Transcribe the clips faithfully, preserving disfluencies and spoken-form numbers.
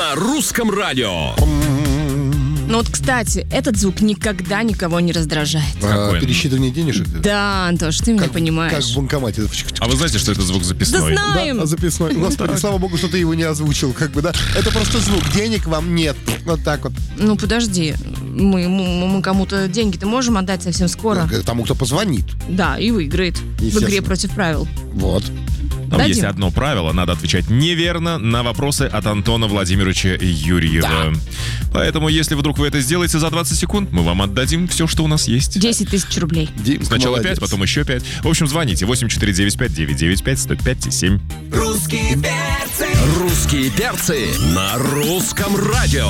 на русском радио. Ну вот, кстати, этот звук никогда никого не раздражает. А, пересчитывание денежек? Да, Антош, ты меня как, понимаешь. Как в банкомате. А вы знаете, что это звук записной? Да знаем. Да, записной. Господи, слава богу, что ты его не озвучил. Как бы, да? Это просто звук. Денег вам нет. Вот так вот. Ну подожди, мы, мы, мы кому-то деньги-то можем отдать совсем скоро. Тому, кто позвонит. Да, и выиграет в игре против правил. Вот. Там Да, есть Дим? одно правило. Надо отвечать неверно на вопросы от Антона Владимировича Юрьева. Да. Поэтому, если вдруг вы это сделаете за двадцать секунд, мы вам отдадим все, что у нас есть. десять тысяч рублей. Димка, Сначала молодец. пять, потом еще пять. В общем, звоните восемь четыре девять пять девять девять пять сто пять семь. Русские перцы. Русские перцы на русском радио.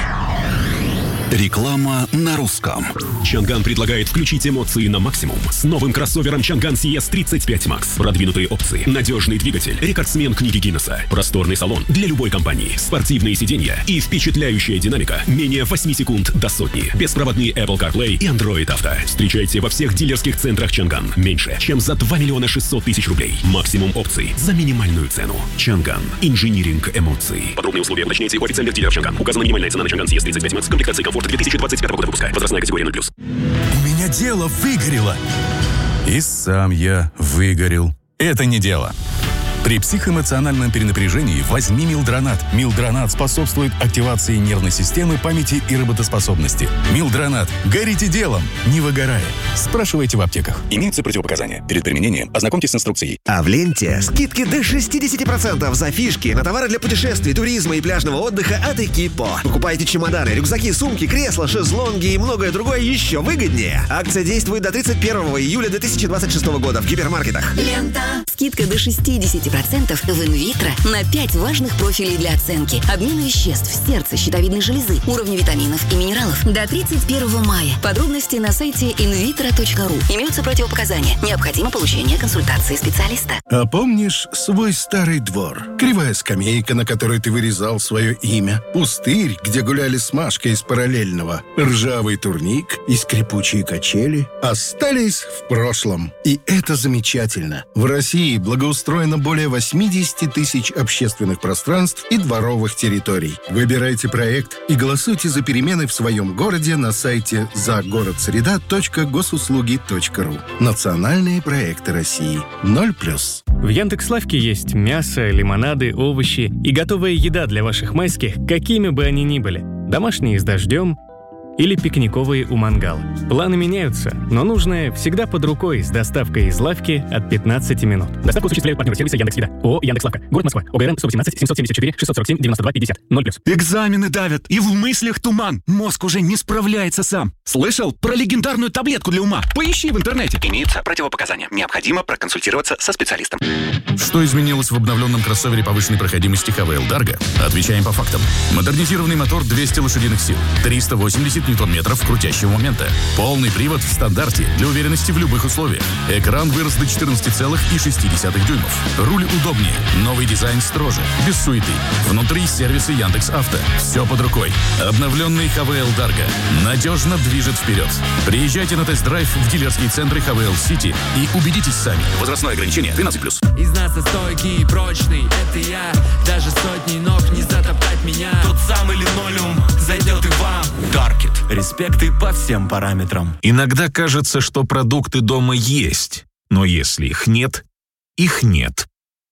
Реклама на русском. Чанган предлагает включить эмоции на максимум с новым кроссовером Чанган си эс тридцать пять макс. Продвинутые опции, надежный двигатель, рекордсмен книги Гиннесса, просторный салон для любой компании, спортивные сиденья и впечатляющая динамика менее восемь секунд до сотни. Беспроводные Apple CarPlay и Android Auto. Встречайте во всех дилерских центрах Чанган. Меньше, чем за два миллиона шестьсот тысяч рублей. Максимум опций за минимальную цену. Чанган. Инжиниринг эмоций. Подробные условия уточняйте у официальных дилеров Чанган. Указана минимальная цена на Чанган си эс тридцать пять макс. Комплектация комфорта две тысячи двадцать пятого года выпуска. Возрастная категория ноль плюс. У меня дело выгорело. И сам я выгорел. Это не дело. При психоэмоциональном перенапряжении возьми Милдронат. Милдронат способствует активации нервной системы, памяти и работоспособности. Милдронат. Горите делом, не выгорая. Спрашивайте в аптеках. Имеются противопоказания. Перед применением ознакомьтесь с инструкцией. А в ленте скидки до шестьдесят процентов за фишки на товары для путешествий, туризма и пляжного отдыха от Экипо. Покупайте чемоданы, рюкзаки, сумки, кресла, шезлонги и многое другое еще выгоднее. Акция действует до тридцать первого июля две тысячи двадцать шестого года в гипермаркетах. Лента. Скидка до шестьдесят процентов в инвитро на пять важных профилей для оценки. Обмен веществ, сердца, щитовидной железы, уровня витаминов и минералов. До тридцать первого мая. Подробности на сайте инвитро точка ру. Имеются противопоказания. Необходимо получение консультации специалиста. А помнишь свой старый двор? Кривая скамейка, на которой ты вырезал свое имя. Пустырь, где гуляли с Машкой из параллельного. Ржавый турник и скрипучие качели остались в прошлом. И это замечательно. В России благоустроено более восемьдесят тысяч общественных пространств и дворовых территорий. Выбирайте проект и голосуйте за перемены в своем городе на сайте загородсреда точка госуслуги точка ру. Национальные проекты России. ноль плюс. В Яндекс.Лавке есть мясо, лимонады, овощи и готовая еда для ваших майских, какими бы они ни были. Домашние с дождем или пикниковые у мангала. Планы меняются, но нужное всегда под рукой с доставкой из лавки от пятнадцати минут. Доставку осуществляют партнеры сервиса Яндекс.Еда. ООО «Яндекс.Лавка». Город Москва. ОГРН сто восемнадцать семьсот семьдесят четыре шестьсот сорок семь девяносто два пятьдесят. ноль плюс. Экзамены давят, и в мыслях туман. Мозг уже не справляется сам. Слышал про легендарную таблетку для ума? Поищи в интернете. Имеются противопоказания. Необходимо проконсультироваться со специалистом. Что изменилось в обновленном кроссовере повышенной проходимости ха вэ эл Dargo? Отвечаем по фактам. Модернизированный мотор двести лошадиных сил, триста восемьдесят ньютон-метров крутящего момента. Полный привод в стандарте для уверенности в любых условиях. Экран вырос до четырнадцати целых шести десятых дюймов. Руль удобнее. Новый дизайн строже. Без суеты. Внутри сервисы Яндекс.Авто. Все под рукой. Обновленный ха вэ эл Dargo надежно движет вперед. Приезжайте на тест-драйв в дилерские центры ха вэ эл City и убедитесь сами. Возрастное ограничение тринадцать плюс. Из нас стойкий и прочный, это я. Даже сотни ног не затоптать меня. Тот самый линолеум зайдет и вам. Даркет. Респекты по всем параметрам. Иногда кажется, что продукты дома есть, но если их нет, их нет.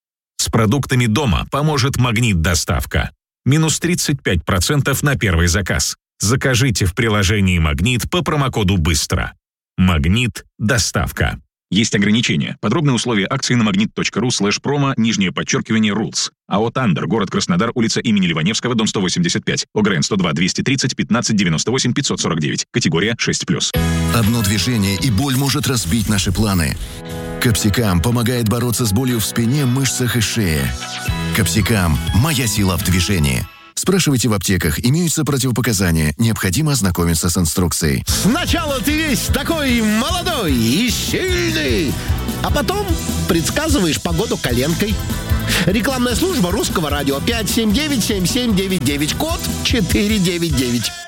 С продуктами дома поможет «Магнит Доставка». Минус тридцать пять процентов на первый заказ. Закажите в приложении «Магнит» по промокоду «Быстро». «Магнит Доставка». Есть ограничения. Подробные условия акции на магнит точка ру слэш промо, нижнее подчеркивание, rules. АО «Тандер», город Краснодар, улица имени Ливаневского, дом сто восемьдесят пять. ОГРН сто два двести тридцать пятнадцать девяносто восемь пятьсот сорок девять. Категория шесть плюс. Одно движение, и боль может разбить наши планы. Капсикам помогает бороться с болью в спине, мышцах и шее. Капсикам – моя сила в движении. Спрашивайте в аптеках, имеются противопоказания, необходимо ознакомиться с инструкцией. Сначала ты весь такой молодой и сильный, а потом предсказываешь погоду коленкой. Рекламная служба Русского радио пять семь девять семь семь девять девять, код четыре девять девять.